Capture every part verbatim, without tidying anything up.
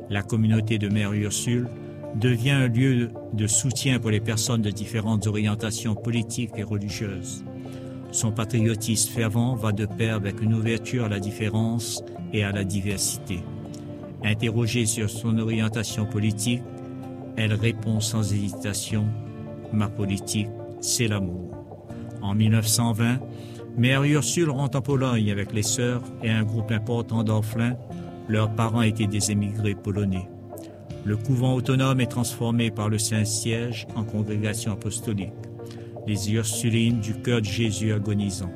La communauté de Mère Ursule devient un lieu de soutien pour les personnes de différentes orientations politiques et religieuses. Son patriotisme fervent va de pair avec une ouverture à la différence et à la diversité. Interrogée sur son orientation politique, elle répond sans hésitation « Ma politique, c'est l'amour ». En mille neuf cent vingt, Mère Ursule rentre en Pologne avec les sœurs et un groupe important d'orphelins. Leurs parents étaient des émigrés polonais. Le couvent autonome est transformé par le Saint-Siège en congrégation apostolique, les Ursulines du cœur de Jésus agonisant.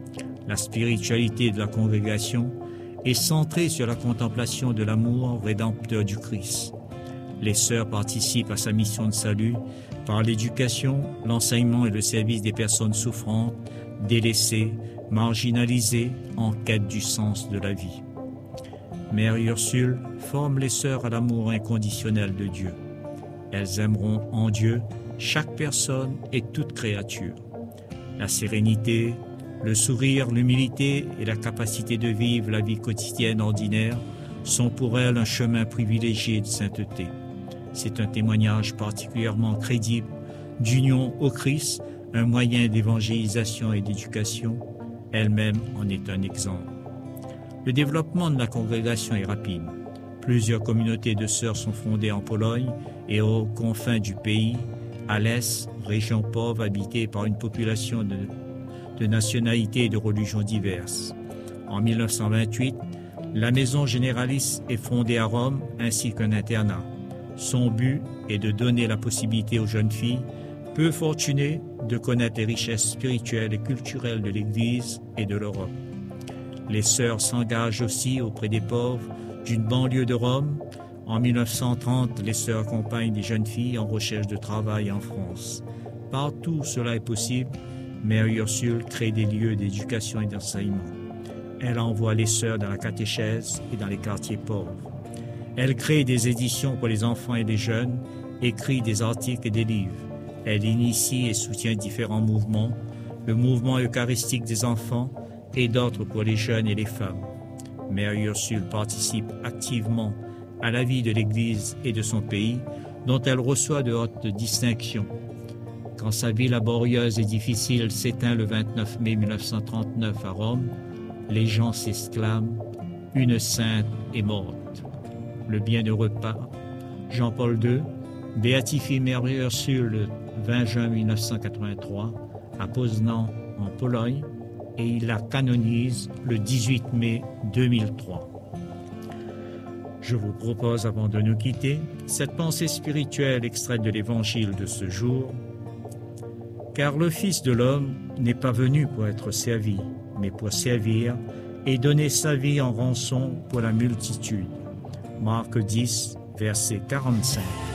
La spiritualité de la congrégation est centrée sur la contemplation de l'amour rédempteur du Christ. Les sœurs participent à sa mission de salut par l'éducation, l'enseignement et le service des personnes souffrantes, délaissées, marginalisées, en quête du sens de la vie. Mère Ursule forme les sœurs à l'amour inconditionnel de Dieu. Elles aimeront en Dieu chaque personne et toute créature. La sérénité, le sourire, l'humilité et la capacité de vivre la vie quotidienne ordinaire sont pour elles un chemin privilégié de sainteté. C'est un témoignage particulièrement crédible d'union au Christ, un moyen d'évangélisation et d'éducation. Elle-même en est un exemple. Le développement de la congrégation est rapide. Plusieurs communautés de sœurs sont fondées en Pologne et aux confins du pays, à l'Est, région pauvre habitée par une population de, de nationalités et de religions diverses. En mille neuf cent vingt-huit, la Maison Généraliste est fondée à Rome ainsi qu'un internat. Son but est de donner la possibilité aux jeunes filles peu fortunées de connaître les richesses spirituelles et culturelles de l'Église et de l'Europe. Les sœurs s'engagent aussi auprès des pauvres d'une banlieue de Rome. En mille neuf cent trente, les sœurs accompagnent des jeunes filles en recherche de travail en France. Partout où cela est possible, Mère Ursule crée des lieux d'éducation et d'enseignement. Elle envoie les sœurs dans la catéchèse et dans les quartiers pauvres. Elle crée des éditions pour les enfants et les jeunes, écrit des articles et des livres. Elle initie et soutient différents mouvements, le mouvement eucharistique des enfants et d'autres pour les jeunes et les femmes. Mère Ursule participe activement à la vie de l'Église et de son pays, dont elle reçoit de hautes distinctions. Quand sa vie laborieuse et difficile s'éteint le vingt-neuf mai mille neuf cent trente-neuf à Rome, les gens s'exclament « Une sainte est morte ». Le bienheureux pape Jean-Paul deux béatifie Mère Ursule le vingt juin mille neuf cent quatre-vingt-trois à Poznań en Pologne et il la canonise le dix-huit mai deux mille trois. Je vous propose, avant de nous quitter, cette pensée spirituelle extraite de l'Évangile de ce jour. Car le Fils de l'homme n'est pas venu pour être servi, mais pour servir et donner sa vie en rançon pour la multitude. Marc dix, verset quarante-cinq.